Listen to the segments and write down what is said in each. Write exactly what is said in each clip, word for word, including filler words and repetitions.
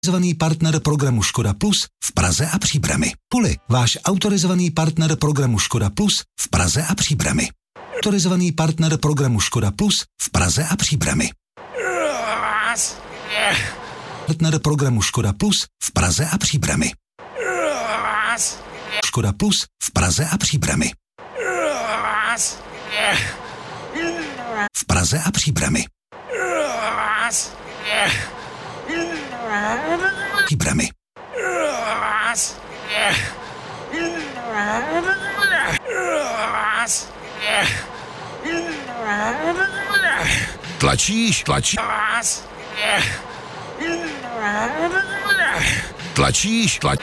Autorizovaný partner programu Škoda Plus v Praze a Příbrami. Poli, váš autorizovaný partner programu Škoda Plus v Praze a Příbrami. Autorizovaný partner programu Škoda Plus v Praze a Příbrami. Partner programu Škoda Plus v Praze a Příbrami. Škoda Plus v Praze a Příbrami. V Praze a Příbrami. Příbrami. Tlačíš, tlačíš. Tlačíš, tlač...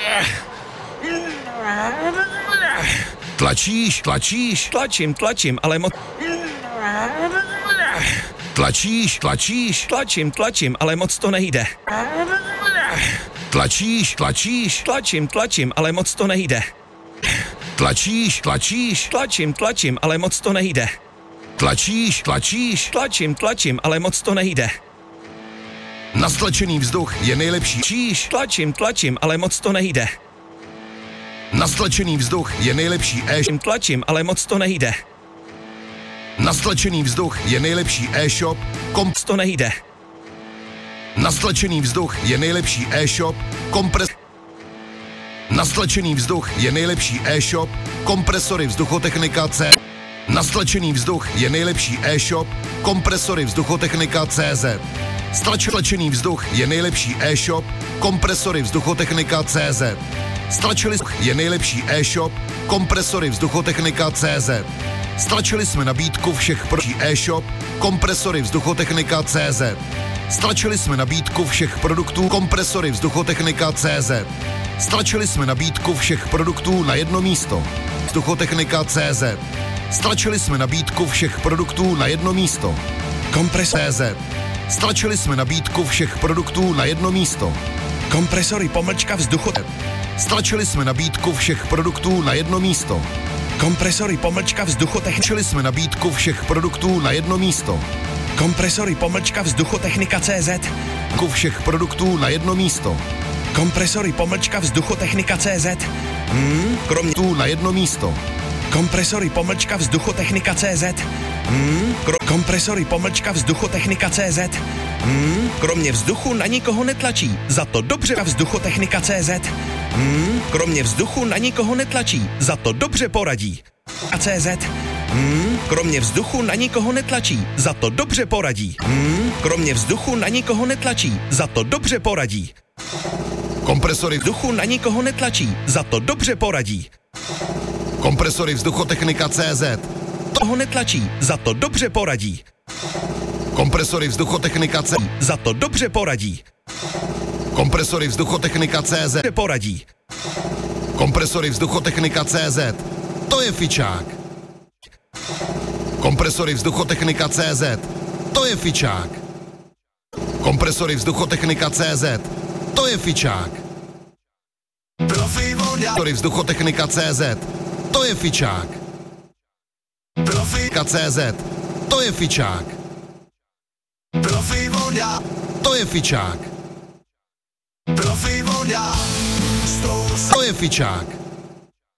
Tlačíš, tlačíš. Tlačím, tlačím, ale moc... Tlačíš, tlačíš. Tlačím, tlačím, ale moc to nejde. Tlačíš, tlačíš. Tlačím, tlačím, ale moc to nejde. Tlačíš, tlačíš. Tlačím, tlačím, ale moc to nejde. Tlačíš, tlačíš. Tlačím, tlačím, ale moc to nejde. Na stlačený vzduch je nejlepší. Tlačíš. Tlačím, tlačím, ale moc to nejde. Na stlačený vzduch je nejlepší e-shop. Tlačím, ale moc to nejde. Na stlačený vzduch je nejlepší e-shop. Kom... To nejde. Na stlačený vzduch je nejlepší e-shop. Kompres... Na stlačený vzduch je nejlepší e-shop. Kompresory Vzduchotechnika C. Na stlačený vzduch je nejlepší e-shop. Kompresory Vzduchotechnika C Z. Stlačený vzduch je nejlepší e-shop. Kompresory Vzduchotechnika C Z. Stlačili je nejlepší e-shop. Kompresory Vzduchotechnika C Z. Stlačili jsme nabídku všech pro e-shop. Kompresory Vzduchotechnika C Z. Stlačili jsme nabídku všech produktů Kompresory Vzduchotechnika C Z. Stlačili jsme nabídku všech produktů na jedno místo. Vzduchotechnika C Z. Stlačili jsme nabídku všech produktů na jedno místo. Kompres C Z. Stlačili jsme nabídku všech produktů na jedno místo. Kompresory pomlčka vzduchu. Stlačili jsme nabídku všech produktů na jedno místo. Kompresory pomlčka vzduchotechnika. Stlačili jsme nabídku všech produktů na jedno místo. Kompresory pomlčka Vzduchotechnika C Z. Ku všech produktů na jedno místo. Kompresory pomlčka Vzduchotechnika C Z. Hmm, kromě tu na jedno místo. Kompresory pomlčka Vzduchotechnika C Z. Hmm, kro... Kompresory pomlčka Vzduchotechnika C Z. Hmm, kromě vzduchu na nikoho netlačí, za to dobře Vzduchotechnika C Z. Hmm, kromě vzduchu na nikoho netlačí, za to dobře poradí. A C Z. Hmm, kromě vzduchu na nikoho netlačí, za to dobře poradí. Hmm, kromě vzduchu na nikoho netlačí, za to dobře poradí. Kompresory vzduchu na nikoho netlačí, za to dobře poradí. Kompresory Vzduchotechnika C Z. Toho netlačí, za to dobře poradí. Kompresory Vzduchotechnika C Z. Za to dobře poradí. Kompresory Vzduchotechnika C Z. Poradí. Kompresory Vzduchotechnika C Z. To je fičák. Kompresory Vzduchotechnika C Z. To je fičák. Kompresory Vzduchotechnika C Z. To je fičák. Kompresory Vzduchotechnika C Z. To je fičák. C Z. To je fičák. To je fičák. To je fičák.